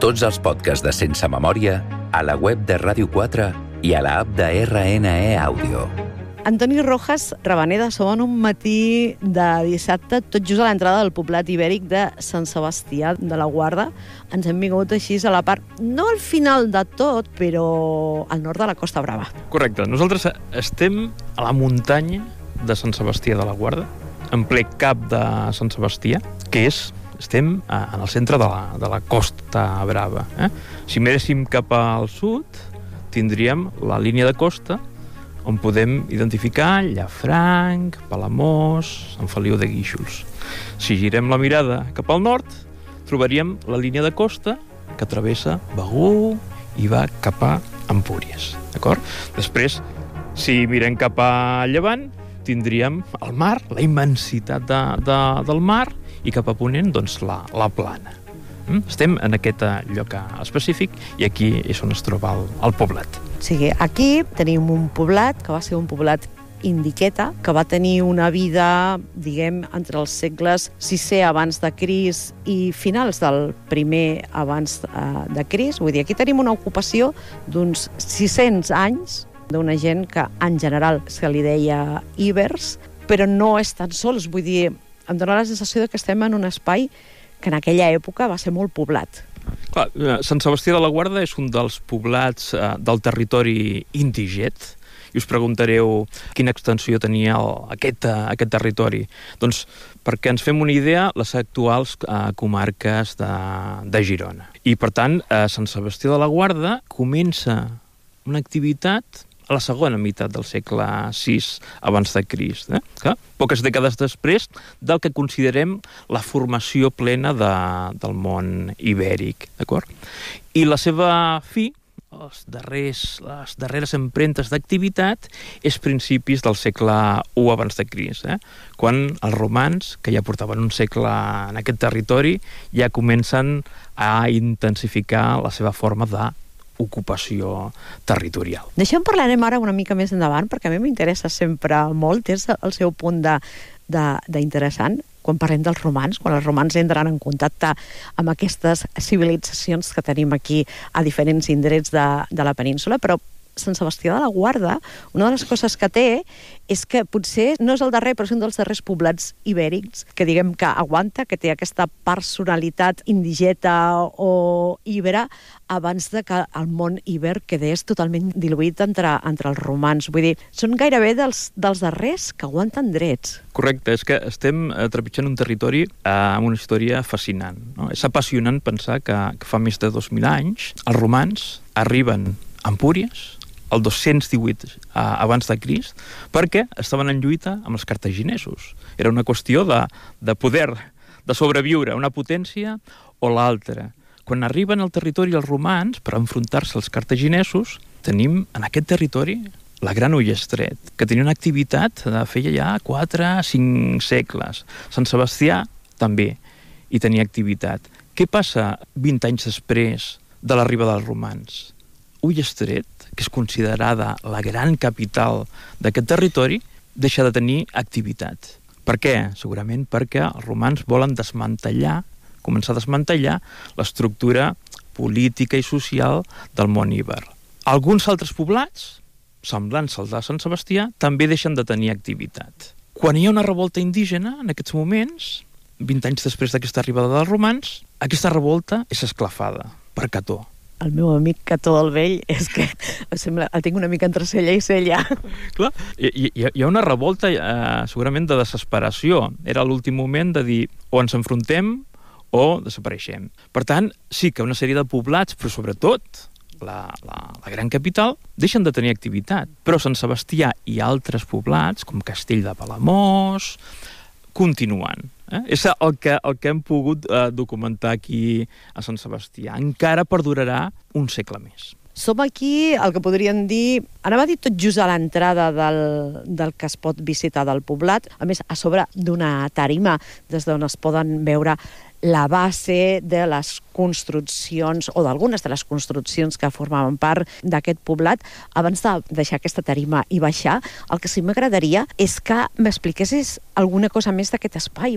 tots els podcasts de Sense Memòria a la web de Ràdio 4 i a l'app de RNE Àudio. Antoni Rojas Rabaneda, som en un matí de dissabte, tot just a l'entrada del poblat ibèric de Sant Sebastià de la Guarda. Ens hem vingut així a la part, no al final de tot, però al nord de la Costa Brava. Correcte. Nosaltres estem a la muntanya de Sant Sebastià de la Guarda, en ple cap de Sant Sebastià, que estem en el centre de la Costa Brava. Si miréssim cap al sud, tindríem la línia de costa on podem identificar Llafranc, Palamós, Sant Feliu de Guíxols. Si girem la mirada cap al nord, trobaríem la línia de costa que travessa Begur i va cap a Empúries. D'acord? Després, si mirem cap a llevant, tindríem el mar, la immensitat del mar, i cap a ponent, doncs, la plana. Estem en aquest lloc específic i aquí és on es troba el poblat. O sigui, aquí tenim un poblat que va ser un poblat indiqueta, que va tenir una vida, diguem, entre els segles VI abans de Crist i finals del primer abans de Crist. Vull dir, aquí tenim una ocupació d'uns 600 anys d'una gent que en general se li deia íbers, però no estan sols. Vull dir, em dóna la sensació que estem en un espai que en aquella època va ser molt poblat. Clar, Sant Sebastià de la Guarda és un dels poblats del territori indiget, i us preguntareu quina extensió tenia aquest territori. Doncs perquè ens fem una idea, les actuals comarques de Girona. I per tant, Sant Sebastià de la Guarda comença una activitat a la segona meitat del segle VI abans de Crist, poques dècades després del que considerem la formació plena del món ibèric, d'acord? I la seva fi, les darreres empremtes d'activitat, és principis del segle I abans de Crist, quan els romans, que ja portaven un segle en aquest territori, ja comencen a intensificar la seva forma d'ocupació territorial. D'això en parlarem ara una mica més endavant, perquè a mi m'interessa sempre molt, és el seu punt d'interessant, quan parlem dels romans, quan els romans entren en contacte amb aquestes civilitzacions que tenim aquí a diferents indrets de la península, però Sant Sebastià de la Guarda, una de les coses que té és que potser no és el darrer, però és un dels darrers poblats ibèrics que diguem que aguanta, que té aquesta personalitat indigeta o íbera abans de que el món íber quedés totalment diluït entre els romans. Vull dir, són gairebé dels darrers que aguanten drets. Correcte, és que estem trepitjant un territori amb una història fascinant, no? És apassionant pensar que fa més de 2.000 anys els romans arriben a Empúries, el 218 abans de Crist, perquè estaven en lluita amb els cartaginesos. Era una qüestió de poder, de sobreviure una potència o l'altra. Quan arriben al territori els romans per enfrontar-se als cartaginesos, tenim en aquest territori la Gran Ullestret, que tenia una activitat de feia ja 4-5 segles. Sant Sebastià també hi tenia activitat. Què passa 20 anys després de l'arribada dels romans? Ullestret, que és considerada la gran capital d'aquest territori, deixa de tenir activitat. Per què? Segurament perquè els romans volen començar a desmantellar l'estructura política i social del món íber. Alguns altres poblats, semblants al de Sant Sebastià, també deixen de tenir activitat. Quan hi ha una revolta indígena, en aquests moments, 20 anys després d'aquesta arribada dels romans, aquesta revolta és esclafada per Cató. El meu amic Cató el Vell és que el tinc una mica entre cella i cella. Clar, hi ha una revolta segurament de desesperació. Era l'últim moment de dir o ens enfrontem o desapareixem. Per tant, sí que una sèrie de poblats, però sobretot la gran capital, deixen de tenir activitat. Però Sant Sebastià i altres poblats, com Castell de Palamós, continuen. És el que hem pogut documentar aquí a Sant Sebastià. Encara perdurarà un segle més. Som aquí, el que podríem dir, anava a dir tot just a l'entrada del que es pot visitar del poblat, a més, a sobre d'una tarima, des d'on es poden veure la base de les construccions, o d'algunes de les construccions que formaven part d'aquest poblat. Abans de deixar aquesta tarima i baixar, el que sí m'agradaria és que m'expliquessis alguna cosa més d'aquest espai,